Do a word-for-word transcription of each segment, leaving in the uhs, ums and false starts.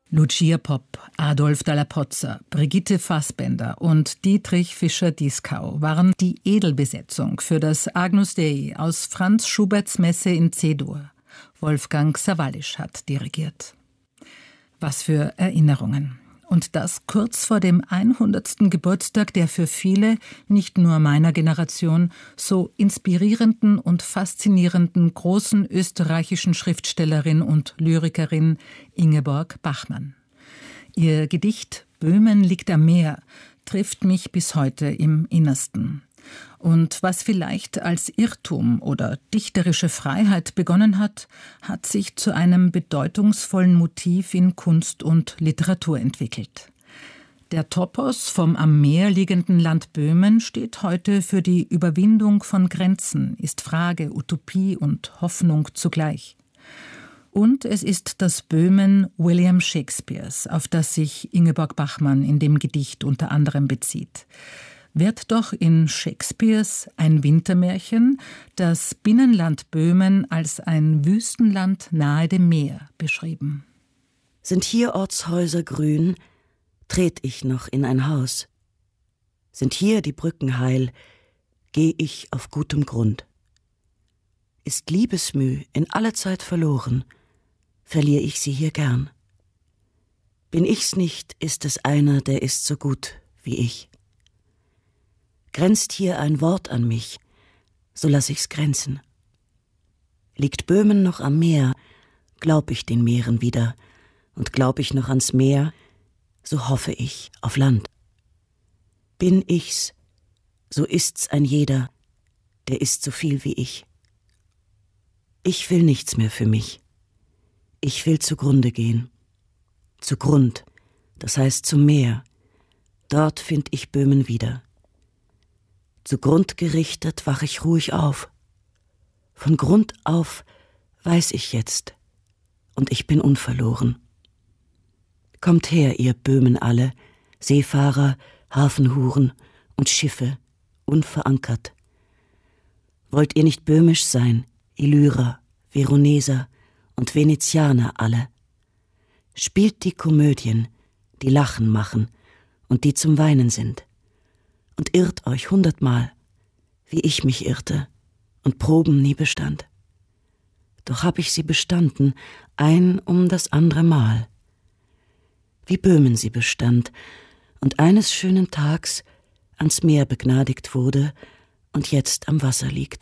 Lucia Popp, Adolf Dalla Pozza, Brigitte Fassbender und Dietrich Fischer-Dieskau waren die Edelbesetzung für das Agnus Dei aus Franz Schuberts Messe in C-Dur. Wolfgang Sawallisch hat dirigiert. Was für Erinnerungen. Und das kurz vor dem hundertsten Geburtstag der für viele, nicht nur meiner Generation, so inspirierenden und faszinierenden großen österreichischen Schriftstellerin und Lyrikerin Ingeborg Bachmann. Ihr Gedicht »Böhmen liegt am Meer« trifft mich bis heute im Innersten. Und was vielleicht als Irrtum oder dichterische Freiheit begonnen hat, hat sich zu einem bedeutungsvollen Motiv in Kunst und Literatur entwickelt. Der Topos vom am Meer liegenden Land Böhmen steht heute für die Überwindung von Grenzen, ist Frage, Utopie und Hoffnung zugleich. Und es ist das Böhmen William Shakespeares, auf das sich Ingeborg Bachmann in dem Gedicht unter anderem bezieht. Wird doch in Shakespeares Ein Wintermärchen das Binnenland Böhmen als ein Wüstenland nahe dem Meer beschrieben. Sind hier Ortshäuser grün, tret ich noch in ein Haus. Sind hier die Brücken heil, geh ich auf gutem Grund. Ist Liebesmüh in aller Zeit verloren, verlier ich sie hier gern. Bin ich's nicht, ist es einer, der ist so gut wie ich. Grenzt hier ein Wort an mich, so lass ich's grenzen. Liegt Böhmen noch am Meer, glaub ich den Meeren wieder, und glaub ich noch ans Meer, so hoffe ich auf Land. Bin ich's, so ist's ein jeder, der ist so viel wie ich. Ich will nichts mehr für mich. Ich will zugrunde gehen. Zu Grund, das heißt zum Meer. Dort find ich Böhmen wieder. Zu Grund gerichtet wach ich ruhig auf. Von Grund auf weiß ich jetzt, und ich bin unverloren. Kommt her, ihr Böhmen alle, Seefahrer, Hafenhuren und Schiffe, unverankert. Wollt ihr nicht böhmisch sein, Illyrer, Veroneser und Venezianer alle? Spielt die Komödien, die Lachen machen und die zum Weinen sind. Und irrt euch hundertmal, wie ich mich irrte und Proben nie bestand. Doch hab ich sie bestanden, ein um das andere Mal. Wie Böhmen sie bestand und eines schönen Tags ans Meer begnadigt wurde und jetzt am Wasser liegt.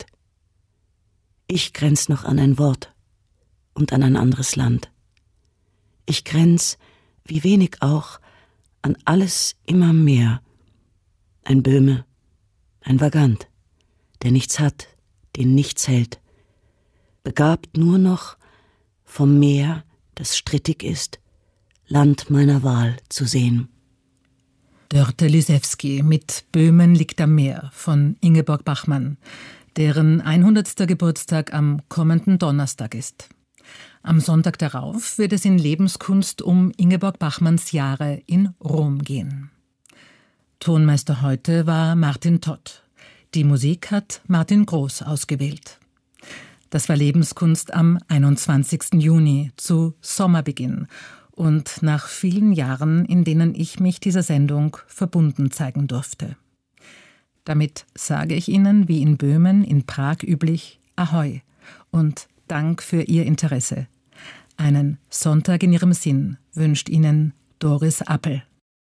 Ich grenz noch an ein Wort und an ein anderes Land. Ich grenz, wie wenig auch, an alles immer mehr. Ein Böhme, ein Vagant, der nichts hat, den nichts hält, begabt nur noch vom Meer, das strittig ist, Land meiner Wahl zu sehen. Dörte Lisewski mit Böhmen liegt am Meer von Ingeborg Bachmann, deren hundertster Geburtstag am kommenden Donnerstag ist. Am Sonntag darauf wird es in Lebenskunst um Ingeborg Bachmanns Jahre in Rom gehen. Tonmeister heute war Martin Todd. Die Musik hat Martin Groß ausgewählt. Das war Lebenskunst am einundzwanzigsten Juni zu Sommerbeginn und nach vielen Jahren, in denen ich mich dieser Sendung verbunden zeigen durfte. Damit sage ich Ihnen, wie in Böhmen, in Prag üblich, Ahoi und Dank für Ihr Interesse. Einen Sonntag in Ihrem Sinn wünscht Ihnen Doris Appel.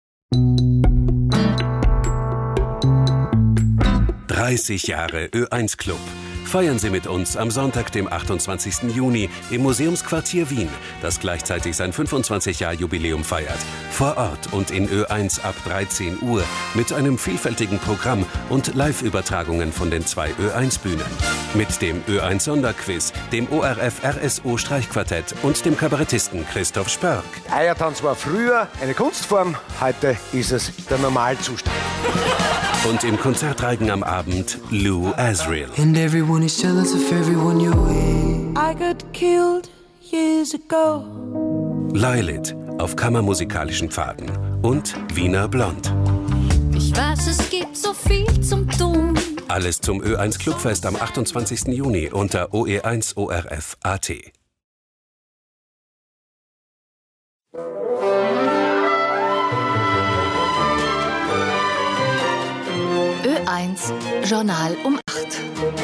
dreißig Jahre Ö eins Club. Feiern Sie mit uns am Sonntag, dem achtundzwanzigsten Juni im Museumsquartier Wien, das gleichzeitig sein fünfundzwanzig-Jahr-Jubiläum feiert. Vor Ort und in Ö eins ab dreizehn Uhr mit einem vielfältigen Programm und Live-Übertragungen von den zwei Ö eins Bühnen. Mit dem Ö eins Sonderquiz, dem O R F R S O Streichquartett und dem Kabarettisten Christoph Spörk. Eiertanz war früher eine Kunstform, heute ist es der Normalzustand. Und im Konzertreigen am Abend Lou Asriel. And everyone is jealous of everyone you're with. I got killed years ago. Lilith auf kammermusikalischen Pfaden und Wiener Blond. Ich weiß, es gibt so viel zum Tun. Alles zum Ö eins Clubfest am achtundzwanzigsten Juni unter O E eins O R F punkt A T. Ö eins Journal um acht.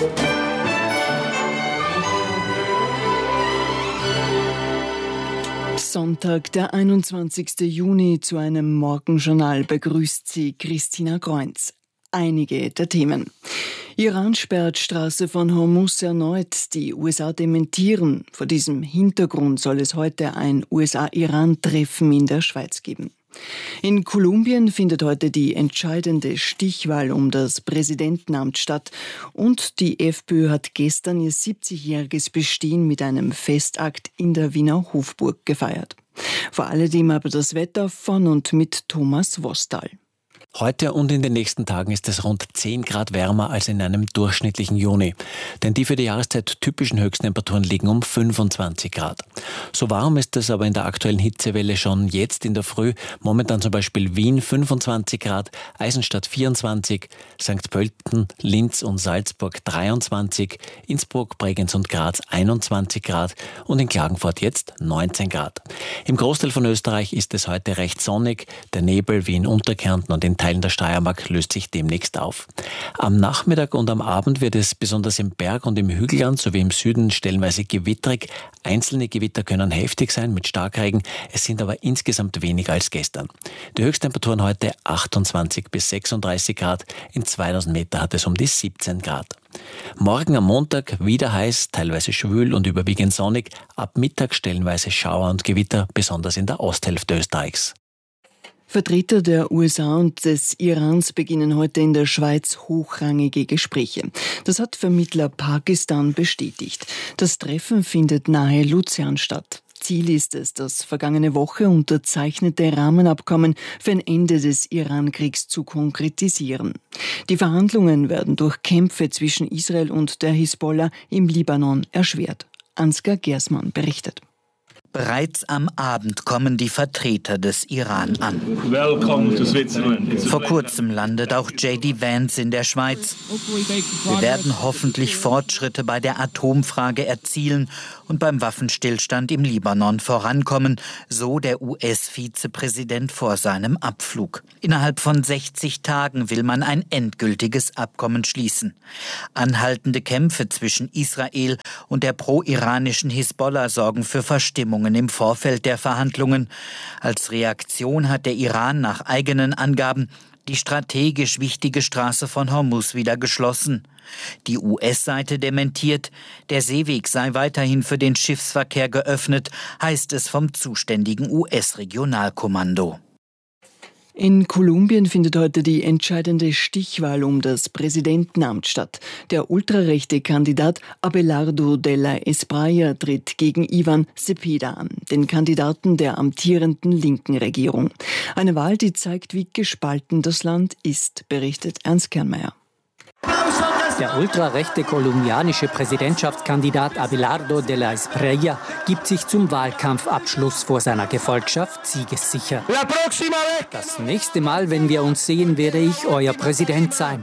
Sonntag, der einundzwanzigsten Juni, zu einem Morgenjournal begrüßt sie Christina Kreunz. Einige der Themen. Iran sperrt Straße von Hormuz erneut. Die U S A dementieren. Vor diesem Hintergrund soll es heute ein U S A-Iran-Treffen in der Schweiz geben. In Kolumbien findet heute die entscheidende Stichwahl um das Präsidentenamt statt und die FPÖ hat gestern ihr siebzigjähriges Bestehen mit einem Festakt in der Wiener Hofburg gefeiert. Vor alledem aber das Wetter von und mit Thomas Wostal. Heute und in den nächsten Tagen ist es rund zehn Grad wärmer als in einem durchschnittlichen Juni. Denn die für die Jahreszeit typischen Höchsttemperaturen liegen um fünfundzwanzig Grad. So warm ist es aber in der aktuellen Hitzewelle schon jetzt in der Früh. Momentan zum Beispiel Wien fünfundzwanzig Grad, Eisenstadt vierundzwanzig, Sankt Pölten, Linz und Salzburg dreiundzwanzig, Innsbruck, Bregenz und Graz einundzwanzig Grad und in Klagenfurt jetzt neunzehn Grad. Im Großteil von Österreich ist es heute recht sonnig. Der Nebel wie in Unterkärnten und in Teilen der Steiermark löst sich demnächst auf. Am Nachmittag und am Abend wird es besonders im Berg- und im Hügelland sowie im Süden stellenweise gewitterig. Einzelne Gewitter können heftig sein mit Starkregen, es sind aber insgesamt weniger als gestern. Die Höchsttemperaturen heute achtundzwanzig bis sechsunddreißig Grad, in zweitausend Meter hat es um die siebzehn Grad. Morgen am Montag wieder heiß, teilweise schwül und überwiegend sonnig, ab Mittag stellenweise Schauer und Gewitter, besonders in der Osthälfte Österreichs. Vertreter der U S A und des Irans beginnen heute in der Schweiz hochrangige Gespräche. Das hat Vermittler Pakistan bestätigt. Das Treffen findet nahe Luzern statt. Ziel ist es, das vergangene Woche unterzeichnete Rahmenabkommen für ein Ende des Iran-Kriegs zu konkretisieren. Die Verhandlungen werden durch Kämpfe zwischen Israel und der Hisbollah im Libanon erschwert. Ansgar Gersmann berichtet. Bereits am Abend kommen die Vertreter des Iran an. Vor kurzem landet auch J D Vance in der Schweiz. Wir werden hoffentlich Fortschritte bei der Atomfrage erzielen und beim Waffenstillstand im Libanon vorankommen, so der U S-Vizepräsident vor seinem Abflug. Innerhalb von sechzig Tagen will man ein endgültiges Abkommen schließen. Anhaltende Kämpfe zwischen Israel und der pro-iranischen Hisbollah sorgen für Verstimmungen im Vorfeld der Verhandlungen. Als Reaktion hat der Iran nach eigenen Angaben die strategisch wichtige Straße von Hormuz wieder geschlossen. Die U S-Seite dementiert, der Seeweg sei weiterhin für den Schiffsverkehr geöffnet, heißt es vom zuständigen U S-Regionalkommando. In Kolumbien findet heute die entscheidende Stichwahl um das Präsidentenamt statt. Der ultrarechte Kandidat Abelardo de la Espriella tritt gegen Ivan Cepeda an, den Kandidaten der amtierenden linken Regierung. Eine Wahl, die zeigt, wie gespalten das Land ist, berichtet Ernst Kernmeier. Der ultrarechte kolumbianische Präsidentschaftskandidat Abelardo de la Espriella gibt sich zum Wahlkampfabschluss vor seiner Gefolgschaft siegessicher. Das nächste Mal, wenn wir uns sehen, werde ich euer Präsident sein.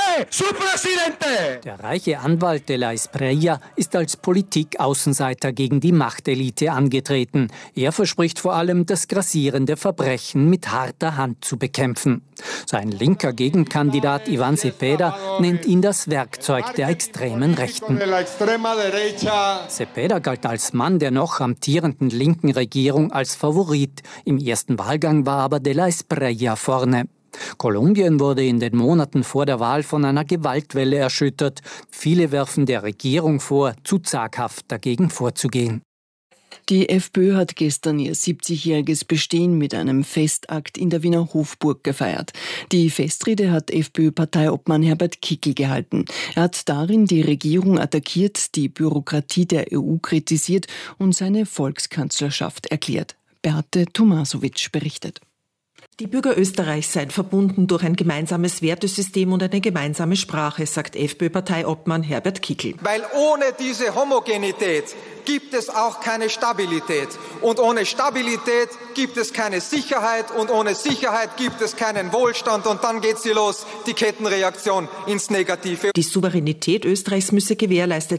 Der reiche Anwalt de la Espriella ist als Politik-Außenseiter gegen die Machtelite angetreten. Er verspricht vor allem, das grassierende Verbrechen mit harter Hand zu bekämpfen. Sein linker Gegenkandidat Ivan Cepeda nennt ihn das Werkzeug der extremen Rechten. Cepeda galt als Mann der noch amtierenden linken Regierung als Favorit. Im ersten Wahlgang war aber de la Espriella vorne. Kolumbien wurde in den Monaten vor der Wahl von einer Gewaltwelle erschüttert. Viele werfen der Regierung vor, zu zaghaft dagegen vorzugehen. Die FPÖ hat gestern ihr siebzigjähriges Bestehen mit einem Festakt in der Wiener Hofburg gefeiert. Die Festrede hat FPÖ-Parteiobmann Herbert Kickl gehalten. Er hat darin die Regierung attackiert, die Bürokratie der E U kritisiert und seine Volkskanzlerschaft erklärt. Beate Tomasovic berichtet. Die Bürger Österreichs seien verbunden durch ein gemeinsames Wertesystem und eine gemeinsame Sprache, sagt FPÖ-Parteiobmann Herbert Kickl. Weil ohne diese Homogenität gibt es auch keine Stabilität. Und ohne Stabilität gibt es keine Sicherheit. Und ohne Sicherheit gibt es keinen Wohlstand. Und dann geht sie los, die Kettenreaktion ins Negative. Die Souveränität Österreichs müsse gewährleistet sein,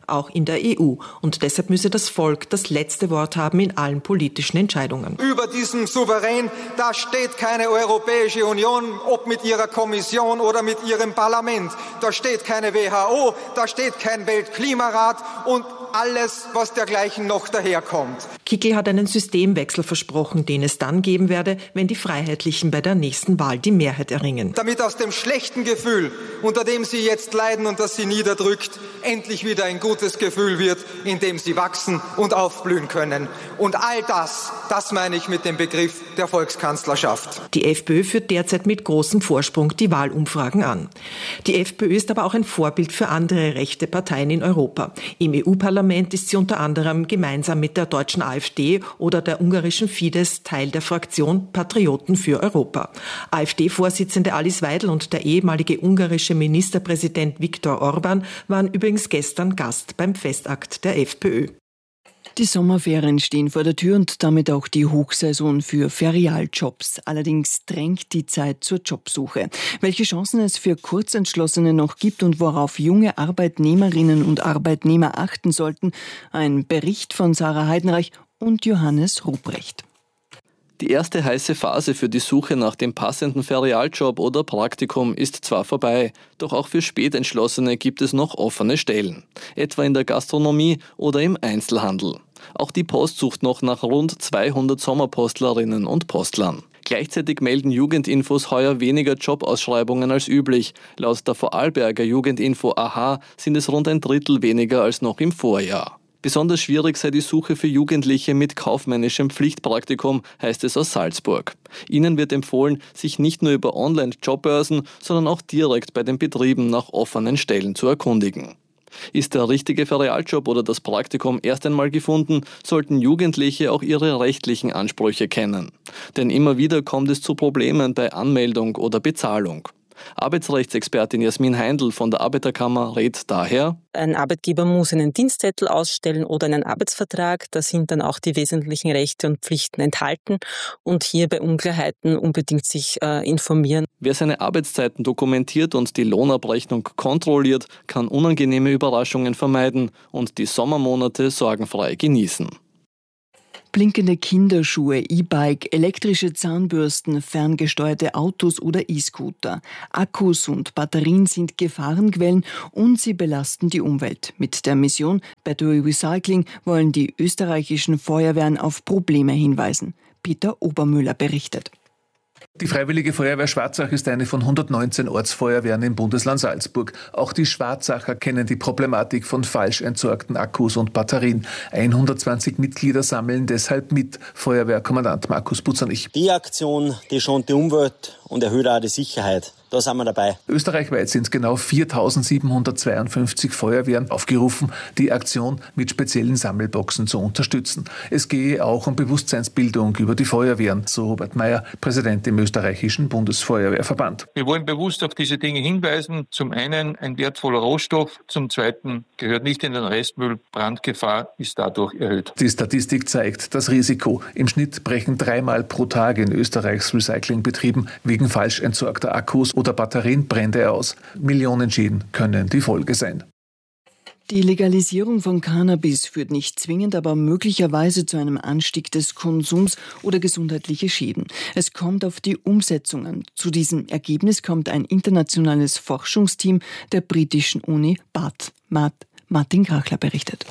auch in der E U. Und deshalb müsse das Volk das letzte Wort haben in allen politischen Entscheidungen. Über diesem Souverän, da steht keine Europäische Union, ob mit ihrer Kommission oder mit ihrem Parlament. Da steht keine W H O, da steht kein Weltklimarat und alles, was dergleichen noch daherkommt. Kickl hat einen Systemwechsel versprochen, den es dann geben werde, wenn die Freiheitlichen bei der nächsten Wahl die Mehrheit erringen. Damit aus dem schlechten Gefühl, unter dem sie jetzt leiden und das sie niederdrückt, endlich wieder ein gutes Gefühl wird, in dem sie wachsen und aufblühen können. Und all das, das meine ich mit dem Begriff der Volkskanzlerschaft. Die FPÖ führt derzeit mit großem Vorsprung die Wahlumfragen an. Die FPÖ ist aber auch ein Vorbild für andere rechte Parteien in Europa. Im E U-Parlament ist sie unter anderem gemeinsam mit der deutschen AfD oder der ungarischen Fidesz Teil der Fraktion Patrioten für Europa. AfD-Vorsitzende Alice Weidel und der ehemalige ungarische Ministerpräsident Viktor Orban waren übrigens gestern Gast beim Festakt der FPÖ. Die Sommerferien stehen vor der Tür und damit auch die Hochsaison für Ferialjobs. Allerdings drängt die Zeit zur Jobsuche. Welche Chancen es für Kurzentschlossene noch gibt und worauf junge Arbeitnehmerinnen und Arbeitnehmer achten sollten, ein Bericht von Sarah Heidenreich und Johannes Ruprecht. Die erste heiße Phase für die Suche nach dem passenden Ferialjob oder Praktikum ist zwar vorbei, doch auch für Spätentschlossene gibt es noch offene Stellen, etwa in der Gastronomie oder im Einzelhandel. Auch die Post sucht noch nach rund zweihundert Sommerpostlerinnen und Postlern. Gleichzeitig melden Jugendinfos heuer weniger Jobausschreibungen als üblich. Laut der Vorarlberger Jugendinfo A H sind es rund ein Drittel weniger als noch im Vorjahr. Besonders schwierig sei die Suche für Jugendliche mit kaufmännischem Pflichtpraktikum, heißt es aus Salzburg. Ihnen wird empfohlen, sich nicht nur über Online-Jobbörsen, sondern auch direkt bei den Betrieben nach offenen Stellen zu erkundigen. Ist der richtige Ferialjob oder das Praktikum erst einmal gefunden, sollten Jugendliche auch ihre rechtlichen Ansprüche kennen. Denn immer wieder kommt es zu Problemen bei Anmeldung oder Bezahlung. Arbeitsrechtsexpertin Jasmin Heindl von der Arbeiterkammer rät daher: Ein Arbeitgeber muss einen Dienstzettel ausstellen oder einen Arbeitsvertrag. Da sind dann auch die wesentlichen Rechte und Pflichten enthalten und hier bei Unklarheiten unbedingt sich äh, informieren. Wer seine Arbeitszeiten dokumentiert und die Lohnabrechnung kontrolliert, kann unangenehme Überraschungen vermeiden und die Sommermonate sorgenfrei genießen. Blinkende Kinderschuhe, E-Bike, elektrische Zahnbürsten, ferngesteuerte Autos oder E-Scooter. Akkus und Batterien sind Gefahrenquellen und sie belasten die Umwelt. Mit der Mission Battery Recycling wollen die österreichischen Feuerwehren auf Probleme hinweisen. Peter Obermüller berichtet. Die Freiwillige Feuerwehr Schwarzach ist eine von hundertneunzehn Ortsfeuerwehren im Bundesland Salzburg. Auch die Schwarzacher kennen die Problematik von falsch entsorgten Akkus und Batterien. hundertzwanzig Mitglieder sammeln deshalb mit. Feuerwehrkommandant Markus Butzernich. Die Aktion, die schont die Umwelt und erhöht auch die Sicherheit. Da sind wir dabei. Österreichweit sind genau viertausendsiebenhundertzweiundfünfzig Feuerwehren aufgerufen, die Aktion mit speziellen Sammelboxen zu unterstützen. Es gehe auch um Bewusstseinsbildung über die Feuerwehren, so Robert Meyer, Präsident im österreichischen Bundesfeuerwehrverband. Wir wollen bewusst auf diese Dinge hinweisen. Zum einen ein wertvoller Rohstoff, zum zweiten gehört nicht in den Restmüll. Brandgefahr ist dadurch erhöht. Die Statistik zeigt das Risiko. Im Schnitt brechen dreimal pro Tag in Österreichs Recyclingbetrieben wegen falsch entsorgter Akkus oder Batterien Brände aus. Millionen Schäden können die Folge sein. Die Legalisierung von Cannabis führt nicht zwingend, aber möglicherweise zu einem Anstieg des Konsums oder gesundheitliche Schäden. Es kommt auf die Umsetzung an. Zu diesem Ergebnis kommt ein internationales Forschungsteam der britischen Uni Bath. Martin Krachler berichtet.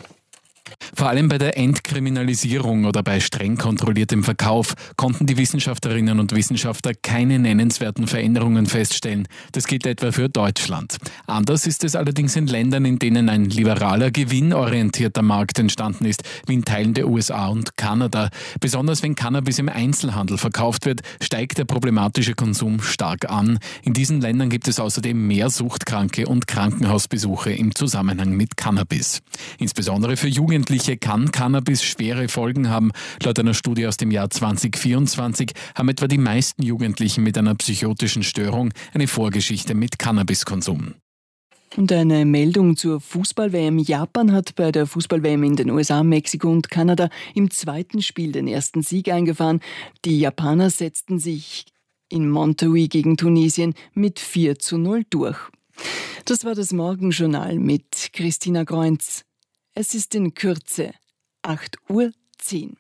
Vor allem bei der Entkriminalisierung oder bei streng kontrolliertem Verkauf konnten die Wissenschaftlerinnen und Wissenschaftler keine nennenswerten Veränderungen feststellen. Das gilt etwa für Deutschland. Anders ist es allerdings in Ländern, in denen ein liberaler, gewinnorientierter Markt entstanden ist, wie in Teilen der U S A und Kanada. Besonders wenn Cannabis im Einzelhandel verkauft wird, steigt der problematische Konsum stark an. In diesen Ländern gibt es außerdem mehr Suchtkranke und Krankenhausbesuche im Zusammenhang mit Cannabis. Insbesondere für Jugendliche kann Cannabis schwere Folgen haben. Laut einer Studie aus dem Jahr zweitausendvierundzwanzig haben etwa die meisten Jugendlichen mit einer psychotischen Störung eine Vorgeschichte mit Cannabiskonsum. Und eine Meldung zur Fußball-W M. Japan hat bei der Fußball-W M in den U S A, Mexiko und Kanada im zweiten Spiel den ersten Sieg eingefahren. Die Japaner setzten sich in Monterrey gegen Tunesien mit vier zu null durch. Das war das Morgenjournal mit Christina Groinz. Es ist in Kürze acht Uhr zehn.